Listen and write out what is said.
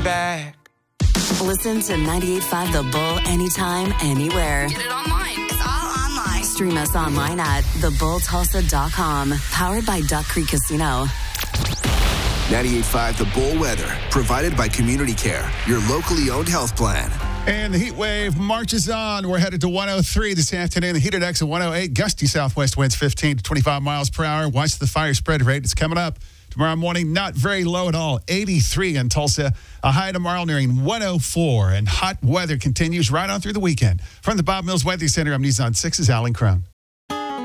back. Listen to 98.5 The Bull anytime, anywhere. Get it online. It's all online. Stream us online at thebulltulsa.com. Powered by Duck Creek Casino. 98.5 The Bull weather, provided by Community Care, your locally owned health plan. And the heat wave marches on. We're headed to 103 this afternoon. The heat index at 108. Gusty southwest winds 15 to 25 miles per hour. Watch the fire spread rate. It's coming up. Tomorrow morning, not very low at all. 83 in Tulsa. A high tomorrow nearing 104. And hot weather continues right on through the weekend. From the Bob Mills Weather Center, I'm News on 6's Alan Crone.